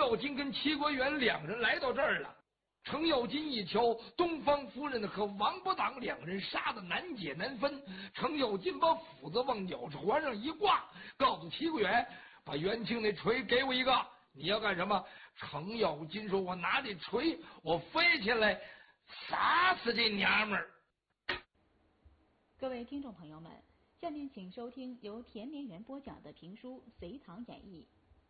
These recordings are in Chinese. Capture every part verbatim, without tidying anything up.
耀金跟齐国远两人来到这儿了。程咬金一瞧，东方夫人和王伯党两人杀得难解难分。程咬金把斧子往鸟床上一挂，告诉齐国远：“把元庆那锤给我一个。”你要干什么？程咬金说：“我拿这锤，我飞起来杀死这娘们儿。” 各位听众朋友们，下面请收听由田连元播讲的评书《隋唐演义》。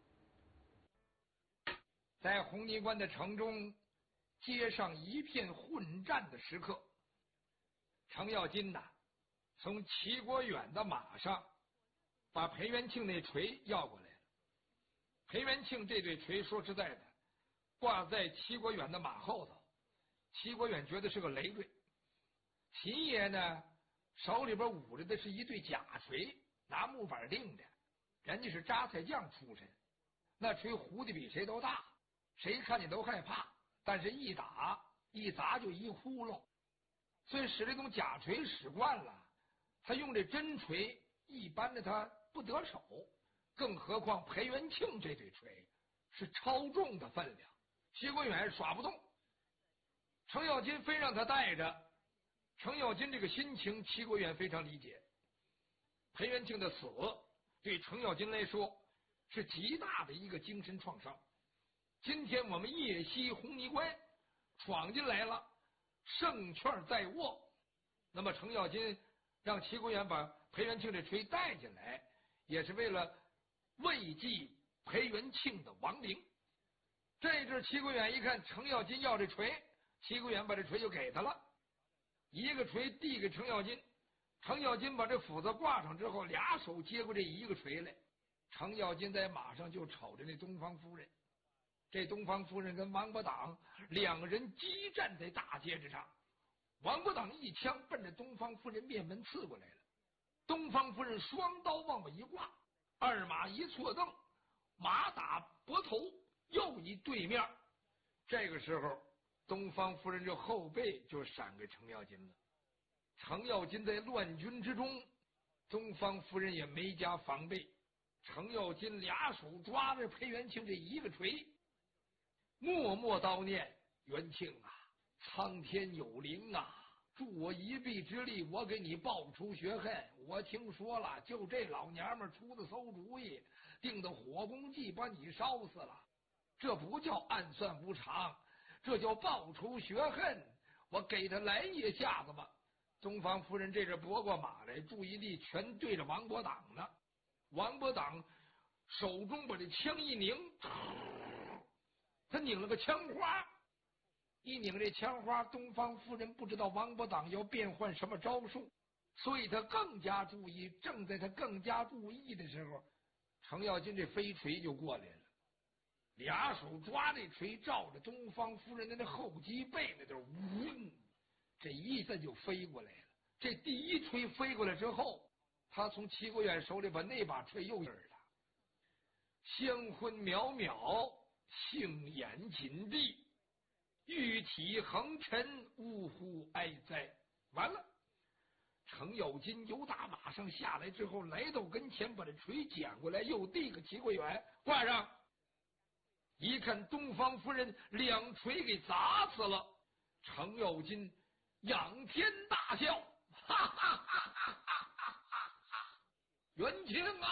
在红泥关的城中，街上一片混战的时刻，程咬金呐，从齐国远的马上把裴元庆那锤要过来了。裴元庆这对锤说实在的，挂在齐国远的马后头，齐国远觉得是个累赘。秦爷呢，手里边捂着的是一对假锤，拿木板钉的，人家是扎菜匠出身，那锤弧的比谁都大，谁看见都害怕，但是一打一砸就一呼噜，所以使这种假锤使惯了，他用这真锤一般的他不得手，更何况裴元庆这对锤是超重的分量，齐国远耍不动，程咬金非让他带着。程咬金这个心情，齐国远非常理解。裴元庆的死对程咬金来说是极大的一个精神创伤。今天我们夜袭红泥关，闯进来了，胜券在握。那么程咬金让齐国远把裴元庆这锤带进来，也是为了慰藉裴元庆的亡灵。这阵齐国远一看程咬金要这锤，齐国远把这锤就给他了。一个锤递给程咬金，程咬金把这斧子挂上之后，俩手接过这一个锤来。程咬金在马上就瞅着那东方夫人，这东方夫人跟王伯党两个人激战在大街之上，王伯党一枪奔着东方夫人面门刺过来了，东方夫人双刀往我一挂，二马一错蹬，马打脖头又一对面。这个时候东方夫人这后背就闪给程咬金了。程咬金在乱军之中，东方夫人也没加防备。程咬金俩手抓着裴元庆这一个锤，默默叨念：“元庆啊，苍天有灵啊，助我一臂之力，我给你报除学恨。我听说了，就这老娘们出的馊主意，定的火攻计把你烧死了。这不叫暗算无常，这叫报仇雪恨，我给他来一下子吧。”东方夫人这阵拨过马来，注意力全对着王伯党呢。王伯党手中把这枪一拧，他拧了个枪花，一拧这枪花，东方夫人不知道王伯党要变换什么招数，所以他更加注意。正在他更加注意的时候，程咬金这飞锤就过来了，俩手抓这锤，照着东方夫人的那后脊背那头，嗡，这一下就飞过来了。这第一锤飞过来之后，他从齐国远手里把那把锤又印了。香昏渺渺，杏眼紧闭，玉体横陈，呜呼哀哉。完了，程咬金由打马上下来之后，来到跟前，把这锤捡过来，又递给齐国远，挂上。一看东方夫人两锤给砸死了，程咬金仰天大笑，哈哈哈哈哈哈！元庆啊，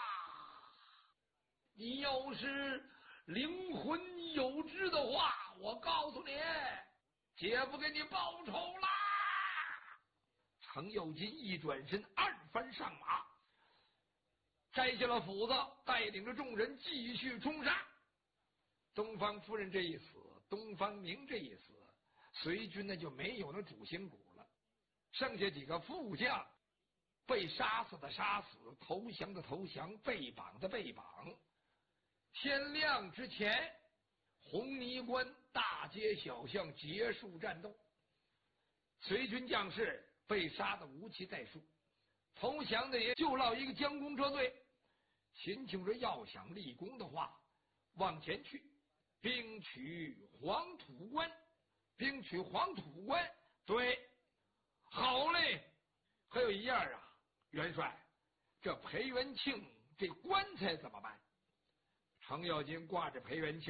你要是灵魂有知的话，我告诉你，姐夫给你报仇啦！程咬金一转身，二翻上马，摘下了斧子，带领着众人继续冲杀。东方夫人这一死，东方明这一死，隋军那就没有那主心骨了，剩下几个副将，被杀死的杀死，投降的投降，被绑的被绑。天亮之前，红泥关大街小巷结束战斗，隋军将士被杀的无期再数，投降的也就落一个将功折罪。秦琼说要想立功的话，往前去兵取黄土关，兵取黄土关，对，好嘞。还有一样啊，元帅，这裴元庆这棺材怎么办？程咬金挂着裴元庆